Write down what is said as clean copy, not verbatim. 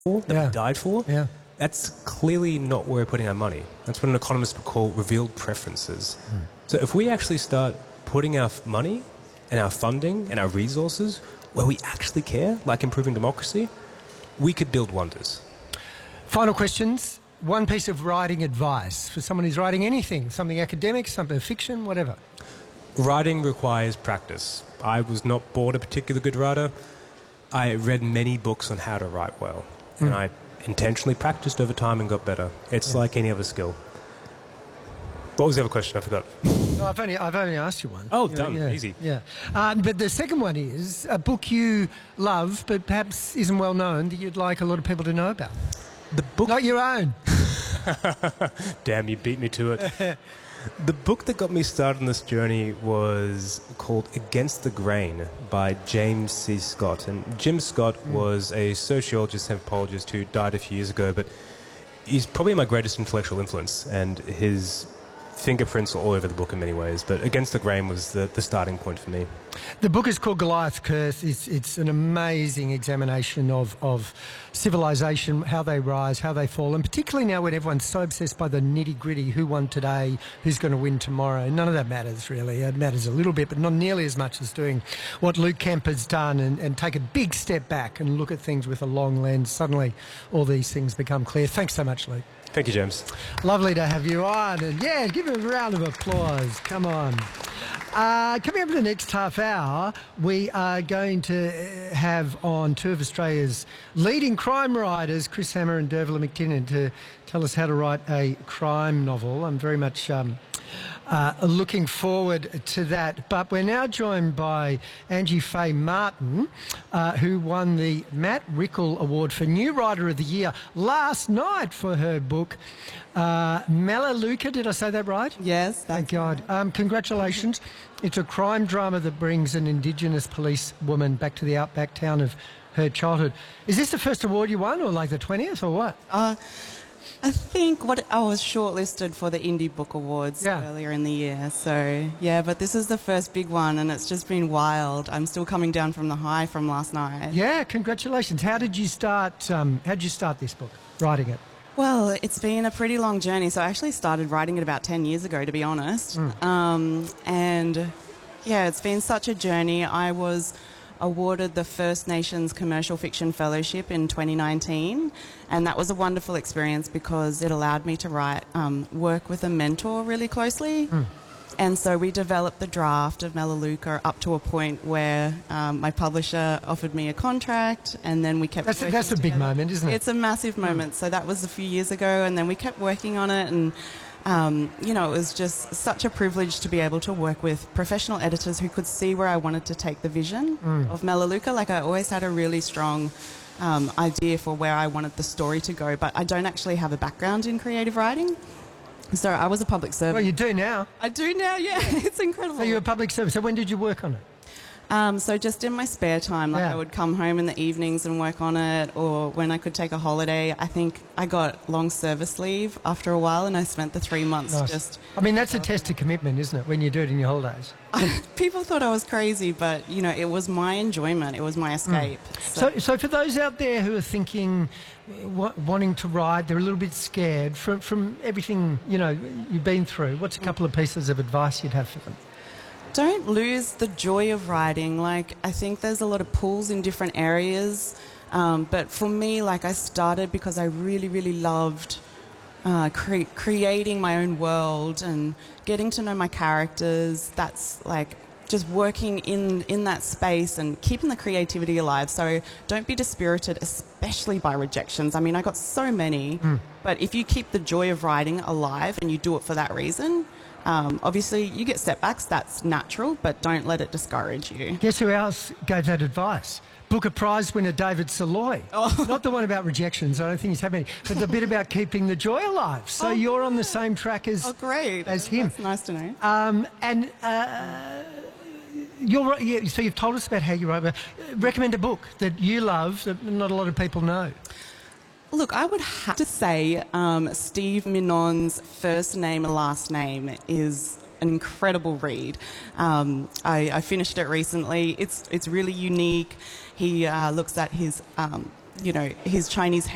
for, that we died for, Yeah. that's clearly not where we're putting our money. That's what an economist would call revealed preferences. So if we actually start putting our money and our funding and our resources where we actually care, like improving democracy, we could build wonders. Final questions. One piece of writing advice for someone who's writing anything, something academic, something fiction, whatever. Writing requires practice. I was not born a particularly good writer. I read many books on how to write well, and I intentionally practiced over time and got better. It's like any other skill. What was the other question? I forgot. No, I've only asked you one. Oh, done. Easy. Yeah. But the second one is a book you love but perhaps isn't well known that you'd like a lot of people to know about. The book... Not your own. Damn, you beat me to it. The book that got me started on this journey was called Against the Grain by James C. Scott. And Jim Scott was a sociologist, anthropologist who died a few years ago, but he's probably my greatest intellectual influence, and his fingerprints are all over the book in many ways. But Against the Grain was the starting point for me. The book is called Goliath's Curse. It's an amazing examination of civilization, how they rise, how they fall, and particularly now when everyone's so obsessed by the nitty-gritty, who won today, who's going to win tomorrow. None of that matters, really. It matters a little bit, but not nearly as much as doing what Luke Kemp has done and take a big step back and look at things with a long lens. Suddenly, all these things become clear. Thanks so much, Luke. Thank you, James. Lovely to have you on. And, yeah, give him a round of applause. Come on. Coming up in the next half hour, we are going to have on two of Australia's leading crime writers, Chris Hammer and Dervla McTinnon, to tell us how to write a crime novel. I'm very much looking forward to that. But we're now joined by Angie Faye Martin, who won the Matt Rickle Award for New Writer of the Year last night for her book, Melaleuca. Did I say that right? Yes. Thank God. Congratulations. It's a crime drama that brings an Indigenous police woman back to the outback town of her childhood. Is this the first award you won, or like the 20th, or what? I think I was shortlisted for the Indie Book Awards earlier in the year. So, yeah, but this is the first big one, and it's just been wild. I'm still coming down from the high from last night. Yeah, congratulations. How did you start this book, writing it? Well, it's been a pretty long journey. So I actually started writing it about 10 years ago, to be honest. And, yeah, it's been such a journey. I was awarded the First Nations Commercial Fiction Fellowship in 2019, and that was a wonderful experience because it allowed me to work with a mentor really closely. And so we developed the draft of Melaleuca up to a point where my publisher offered me a contract, and then we kept working That's a big moment, isn't it? It's a massive moment. So that was a few years ago, and then we kept working on it, and you know, it was just such a privilege to be able to work with professional editors who could see where I wanted to take the vision of Melaleuca. Like, I always had a really strong idea for where I wanted the story to go, but I don't actually have a background in creative writing. So I was a public servant. Well, you do now. I do now, yeah. It's incredible. So you're a public servant. So when did you work on it? So just in my spare time, I would come home in the evenings and work on it, or when I could take a holiday. I think I got long service leave after a while, and I spent the 3 months just... I mean, that's a test of commitment, isn't it, when you do it in your holidays? People thought I was crazy, but, you know, it was my enjoyment. It was my escape. So for those out there who are thinking, wanting to write, they're a little bit scared from everything, you know, you've been through, what's a couple of pieces of advice you'd have for them? Don't lose the joy of writing. Like, I think there's a lot of pulls in different areas. But for me, like, I started because I really, really loved creating my own world and getting to know my characters. That's, like, just working in that space and keeping the creativity alive. So don't be dispirited, especially by rejections. I mean, I got so many. But if you keep the joy of writing alive and you do it for that reason... obviously, you get setbacks, that's natural, but don't let it discourage you. Guess who else gave that advice? Booker Prize winner David Saloy. Not the one about rejections, I don't think he's had many, but the bit about keeping the joy alive. So you're on the same track as, as him. That's nice to know. So you've told us about how you write, but recommend a book that you love that not a lot of people know. Look, I would have to say Steve Minon's First Name and Last Name is an incredible read. I finished it recently. It's really unique. He looks at his, his Chinese